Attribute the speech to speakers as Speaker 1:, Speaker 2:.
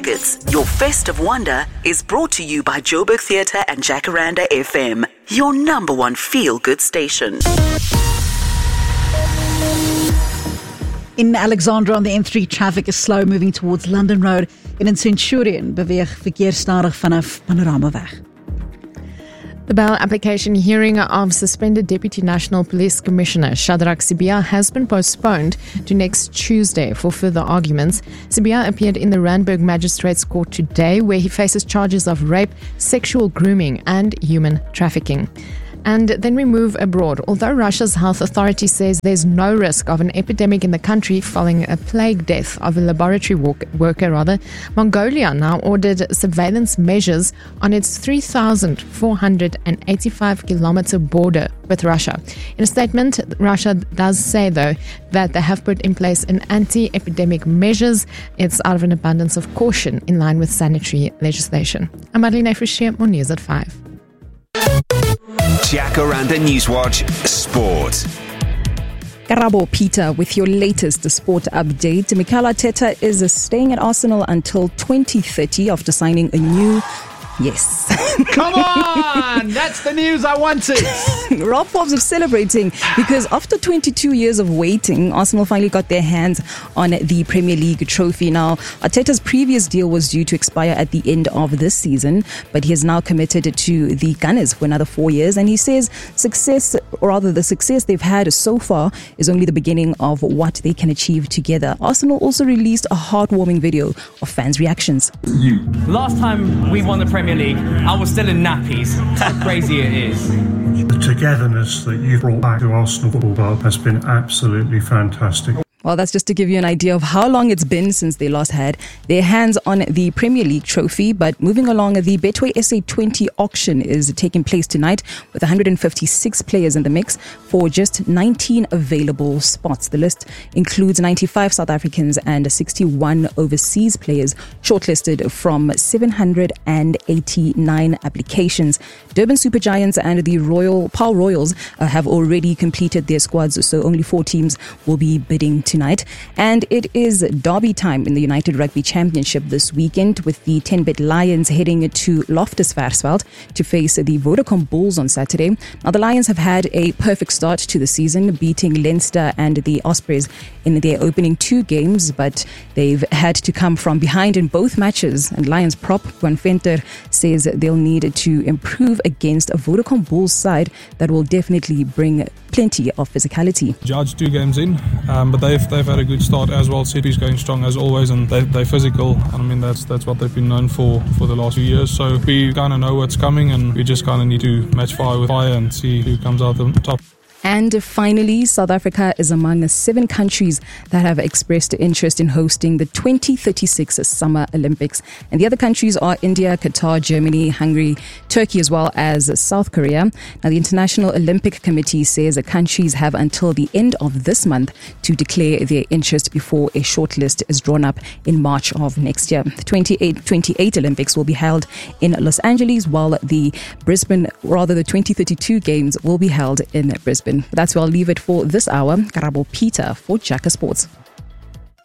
Speaker 1: Nuggets, your festive wonder, is brought to you by Joburg Theatre and Jacaranda FM, your number one feel-good station.
Speaker 2: In Alexandra on the N3, traffic is slow moving towards London Road. En in Centurion beweeg verkeer stadig vanaf Panoramaweg.
Speaker 3: The bail application hearing of suspended Deputy National Police Commissioner Shadrack Sibiya has been postponed to next Tuesday for further arguments. Sibiya appeared in the Randburg Magistrates Court today, where he faces charges of rape, sexual grooming and human trafficking. And then we move abroad. Although Russia's health authority says there's no risk of an epidemic in the country following a plague death of a laboratory worker, Mongolia now ordered surveillance measures on its 3,485-kilometer border with Russia. In a statement, Russia does say, though, that they have put in place an anti-epidemic measures. It's out of an abundance of caution in line with sanitary legislation. I'm Madeleine Frischier, more news at 5.
Speaker 4: Jacaranda Newswatch Sport.
Speaker 5: Karabo Peter with your latest sport update. Mikel Arteta is staying at Arsenal until 2030 after signing a new... Yes.
Speaker 6: Come on! That's the news I wanted.
Speaker 5: Rob Forbes is celebrating because after 22 years of waiting, Arsenal finally got their hands on the Premier League trophy. Now, Arteta's previous deal was due to expire at the end of this season, but he has now committed to the Gunners for another 4 years. And he says the success they've had so far is only the beginning of what they can achieve together. Arsenal also released a heartwarming video of fans' reactions.
Speaker 7: Last time we won the Premier League, I was still in nappies. How crazy it is.
Speaker 8: The togetherness that you've brought back to Arsenal Football Club has been absolutely fantastic.
Speaker 5: Well, that's just to give you an idea of how long it's been since they last had their hands on the Premier League trophy. But moving along, the Betway SA20 auction is taking place tonight with 156 players in the mix for just 19 available spots. The list includes 95 South Africans and 61 overseas players shortlisted from 789 applications. Durban Super Giants and the Paarl Royals have already completed their squads, so only 4 teams will be bidding tonight. And it is derby time in the United Rugby Championship this weekend, with the 10-bit Lions heading to Loftus Versfeld to face the Vodacom Bulls on Saturday. Now, the Lions have had a perfect start to the season, beating Leinster and the Ospreys in their opening 2 games, but they've had to come from behind in both matches. And Lions prop Juan Venter says they'll need to improve against a Vodacom Bulls side that will definitely bring plenty of physicality.
Speaker 9: Judge 2 games in, but they've had a good start as well. City's going strong as always, and they're physical. I mean, that's what they've been known for the last few years. So we kind of know what's coming, and we just kind of need to match fire with fire and see who comes out the top.
Speaker 5: And finally, South Africa is among 7 countries that have expressed interest in hosting the 2036 Summer Olympics. And the other countries are India, Qatar, Germany, Hungary, Turkey, as well as South Korea. Now, the International Olympic Committee says the countries have until the end of this month to declare their interest before a shortlist is drawn up in March of next year. The 28 Olympics will be held in Los Angeles, while the 2032 Games will be held in Brisbane. That's where I'll leave it for this hour. Karabo Peter for Jacka Sports.